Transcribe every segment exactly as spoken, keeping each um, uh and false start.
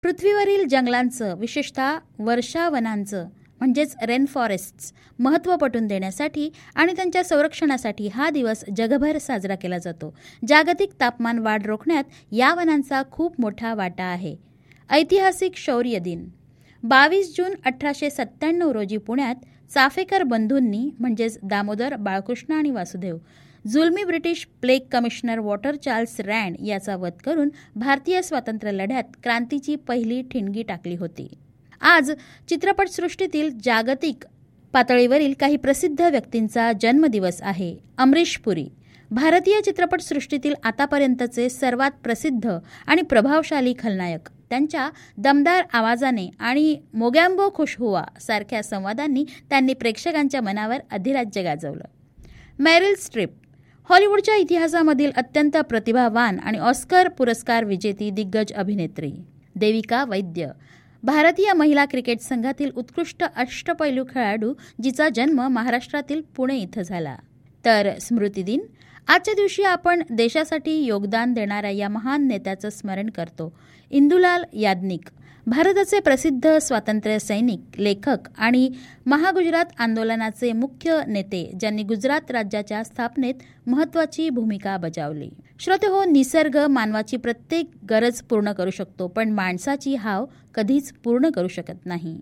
पृथ्वीवरील जंगलांचं, विशेषतः वर्षावनांचं म्हणजेच रेन फॉरेस्ट्स महत्त्व पटवून देण्यासाठी आणि त्यांच्या संरक्षणासाठी हा दिवस जगभर साजरा केला जातो. जागतिक तापमान वाढ रोखण्यात या वनांचा खूप मोठा वाटा आहे. ऐतिहासिक शौर्य दिन बावीस जून अठराशे सत्त्याण्णव रोजी पुण्यात चाफेकर बंधूंनी म्हणजेच दामोदर, बाळकृष्ण आणि वासुदेव जुलमी British plague commissioner water Charles रँड याचा वध करून भारतीय स्वातंत्र्य लढ्यात क्रांतीची पहिली ठिणगी टाकली होती. आज चित्रपटसृष्टीतील जागतिक पातळीवरील काही प्रसिद्ध व्यक्तींचा जन्मदिवस आहे. अमरीश पुरी भारतीय चित्रपटसृष्टीतील आतापर्यंतचे सर्वात प्रसिद्ध आणि प्रभावशाली खलनायक. त्यांच्या दमदार आवाजाने आणि मोगॅम्बो खुश हुआ सारख्या संवादांनी त्यांनी प्रेक्षकांच्या मनावर अधिराज्य गाजवलं. मेरिल स्ट्रीप हॉलिवूडच्या इतिहासामधील अत्यंत प्रतिभावान आणि ऑस्कर पुरस्कार विजेती दिग्गज अभिनेत्री. देविका वैद्य भारतीय महिला क्रिकेट संघातील उत्कृष्ट अष्टपैलू खेळाडू जिचा जन्म महाराष्ट्रातील पुणे इथं झाला. तर स्मृती दिन आजच्या दिवशी आपण देशासाठी योगदान देणाऱ्या या महान नेत्याचं स्मरण करतो. इंदुलाल याज्ञिक भारताचे प्रसिद्ध स्वातंत्र्य सैनिक, लेखक आणि महागुजरात आंदोलनाचे मुख्य नेते ज्यांनी गुजरात राज्याच्या स्थापनेत महत्त्वाची भूमिका बजावली. श्रोतेहो, निसर्ग मानवाची प्रत्येक गरज पूर्ण करू शकतो, पण माणसाची हाव कधीच पूर्ण करू शकत नाही.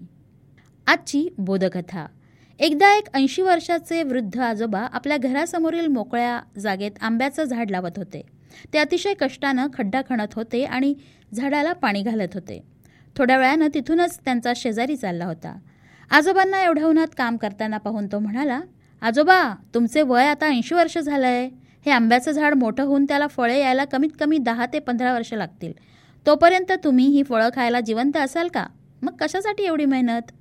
आजची बोधकथा. एकदा एक ऐंशी वर्षाचे वृद्ध आजोबा आपल्या घरासमोरील मोकळ्या जागेत आंब्याचं झाड लावत होते. ते अतिशय कष्टानं खड्डा खणत होते आणि झाडाला पाणी घालत होते. थोड्या वेळानं तिथूनच त्यांचा शेजारी चालला होता. आजोबांना एवढ्या उन्हात काम करताना पाहून तो म्हणाला, आजोबा, तुमचे वय आता ऐंशी वर्ष झालंय. हे आंब्याचं झाड मोठं होऊन त्याला फळे यायला कमीत कमी दहा ते पंधरा वर्ष लागतील. तोपर्यंत तुम्ही ही फळं खायला जिवंत असाल का? मग कशासाठी एवढी मेहनत?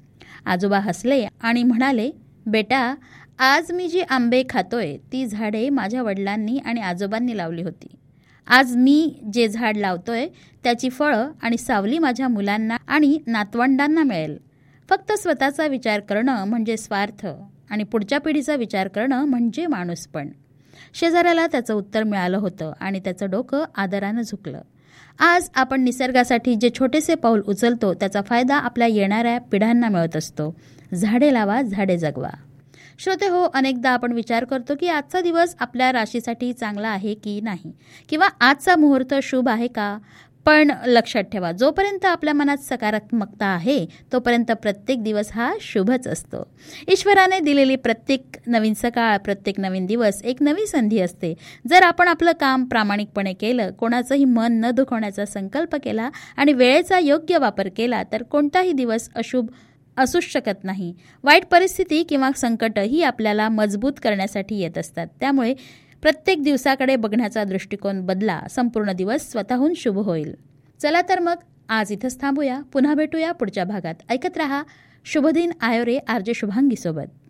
आजोबा हसले आणि म्हणाले, बेटा, आज मी जी आंबे खातोय ती झाडे माझ्या वडिलांनी आणि आजोबांनी लावली होती. आज मी जे झाड लावतोय त्याची फळं आणि सावली माझ्या मुलांना आणि नातवंडांना मिळेल. फक्त स्वतःचा विचार करणं म्हणजे स्वार्थ आणि पुढच्या पिढीचा विचार करणं म्हणजे माणूसपण. शेजाऱ्याला त्याचं उत्तर मिळालं होतं आणि त्याचं डोकं आदरानं झुकलं. आज आपण निसर्गासाठी जे छोटेसे पाऊल उचलतो त्याचा फायदा आपल्या येणाऱ्या पिढ्यांना मिळत असतो. झाडे लावा, झाडे जगवा. श्रोते हो, अनेकदा आपण विचार करतो की आजचा दिवस आपल्या राशीसाठी चांगला आहे की नाही, किंवा आजचा मुहूर्त शुभ आहे का. पण लक्षात ठेवा, जोपर्यंत आपल्या मनात सकारात्मकता आहे तोपर्यंत प्रत्येक दिवस हा शुभच असतो. ईश्वराने दिलेली प्रत्येक नवीन सकाळ, प्रत्येक नवीन दिवस एक नवी संधी असते. जर आपण आपलं काम प्रामाणिकपणे केलं, कोणाचंही मन न दुखवण्याचा संकल्प केला आणि वेळेचा योग्य वापर केला तर कोणताही दिवस अशुभ असूच शकत नाही. वाईट परिस्थिती किंवा संकट ही आपल्याला मजबूत करण्यासाठी येत असतात. त्यामुळे प्रत्येक दिवसाकडे बघण्याचा दृष्टिकोन बदला. संपूर्ण दिवस स्वतःहून शुभ होईल. चला तर मग आज इथंच थांबूया. पुन्हा भेटूया पुढच्या भागात. ऐकत रहा शुभदिन आयोरे आर जे शुभांगी सोबत.